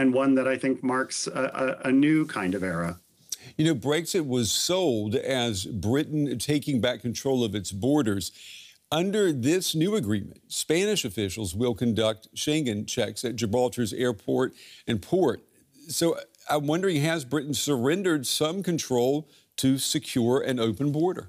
and one that I think marks a new kind of era. You know, Brexit was sold as Britain taking back control of its borders. Under this new agreement, Spanish officials will conduct Schengen checks at Gibraltar's airport and port. So I'm wondering, has Britain surrendered some control to secure an open border?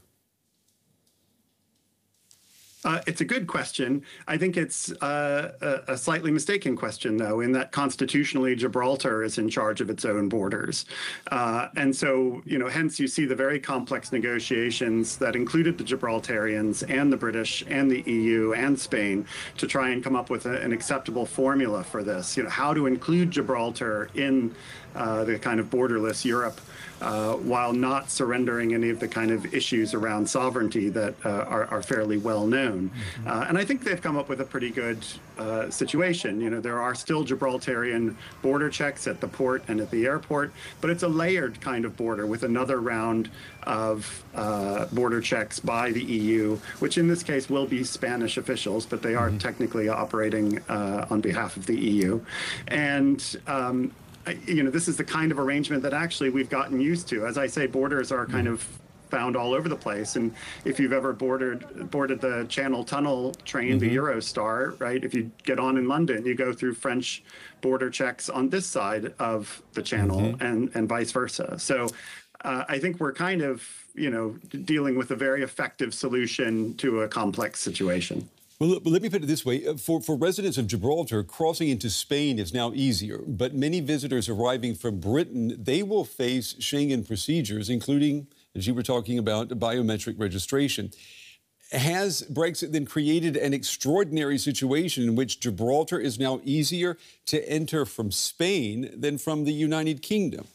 It's a good question. I think it's a slightly mistaken question, though, in that constitutionally Gibraltar is in charge of its own borders. And so, hence you see the very complex negotiations that included the Gibraltarians and the British and the EU and Spain to try and come up with an acceptable formula for this. How to include Gibraltar in the kind of borderless Europe while not surrendering any of the kind of issues around sovereignty that are fairly well known. And I think they've come up with a pretty good situation. There are still Gibraltarian border checks at the port and at the airport, but it's a layered kind of border with another round of border checks by the EU, which in this case will be Spanish officials, but they are technically operating on behalf of the EU. And this is the kind of arrangement that actually we've gotten used to. As I say, borders are kind of found all over the place. And if you've ever boarded the Channel Tunnel train, the Eurostar, right? If you get on in London, you go through French border checks on this side of the channel and vice versa. So I think we're kind of, dealing with a very effective solution to a complex situation. Well, let me put it this way. For residents of Gibraltar, crossing into Spain is now easier. But many visitors arriving from Britain, they will face Schengen procedures, including, as you were talking about, biometric registration. Has Brexit then created an extraordinary situation in which Gibraltar is now easier to enter from Spain than from the United Kingdom?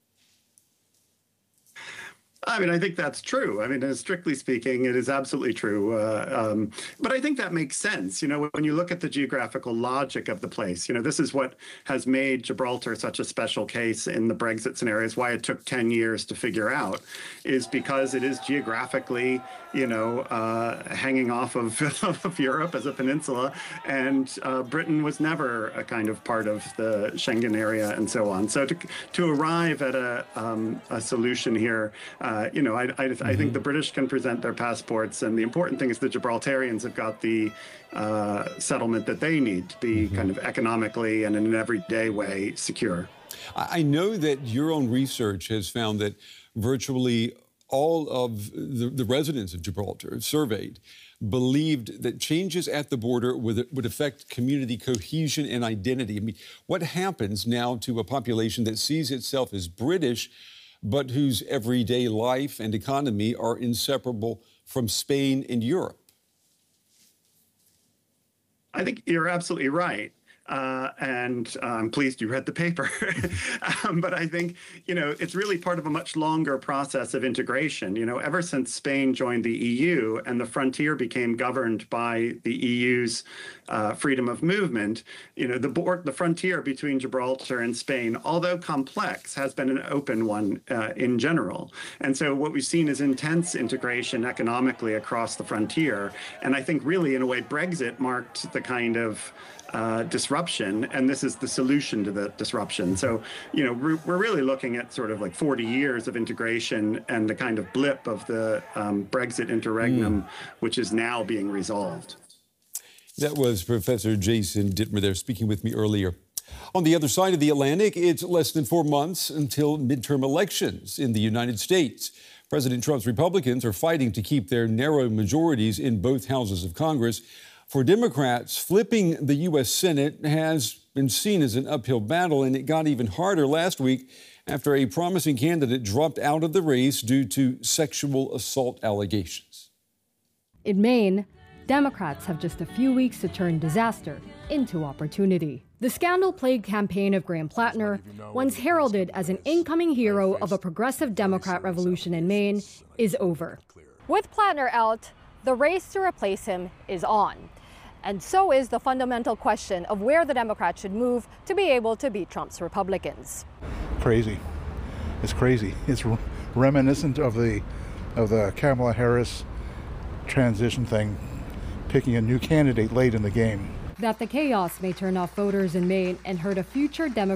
I think that's true. Strictly speaking, it is absolutely true. But I think that makes sense. When you look at the geographical logic of the place, this is what has made Gibraltar such a special case in the Brexit scenarios, why it took 10 years to figure out, is because it is geographically, hanging off of Europe as a peninsula. And Britain was never a kind of part of the Schengen area and so on. So to arrive at a solution here, I think the British can present their passports, and the important thing is the Gibraltarians have got the settlement that they need to be kind of economically and in an everyday way secure. I know that your own research has found that virtually all of the residents of Gibraltar surveyed believed that changes at the border would affect community cohesion and identity. What happens now to a population that sees itself as British, but whose everyday life and economy are inseparable from Spain and Europe? I think you're absolutely right. And I'm pleased you read the paper. But I think, it's really part of a much longer process of integration. Ever since Spain joined the EU and the frontier became governed by the EU's freedom of movement, the frontier between Gibraltar and Spain, although complex, has been an open one in general. And so what we've seen is intense integration economically across the frontier. And I think really, in a way, Brexit marked the kind of disruption, and this is the solution to the disruption. So, we're really looking at sort of like 40 years of integration and the kind of blip of the Brexit interregnum, which is now being resolved. That was Professor Jason Dittmer there speaking with me earlier. On the other side of the Atlantic, it's less than 4 months until midterm elections in the United States. President Trump's Republicans are fighting to keep their narrow majorities in both houses of Congress. For Democrats, flipping the U.S. Senate has been seen as an uphill battle, and it got even harder last week after a promising candidate dropped out of the race due to sexual assault allegations. In Maine, Democrats have just a few weeks to turn disaster into opportunity. The scandal-plagued campaign of Graham Plattner, once heralded as an incoming hero of a progressive Democrat revolution in Maine, is over. With Plattner out, the race to replace him is on. And so is the fundamental question of where the Democrats should move to be able to beat Trump's Republicans. Crazy. It's crazy. It's reminiscent of the Kamala Harris transition thing, picking a new candidate late in the game. That the chaos may turn off voters in Maine and hurt a future Democrat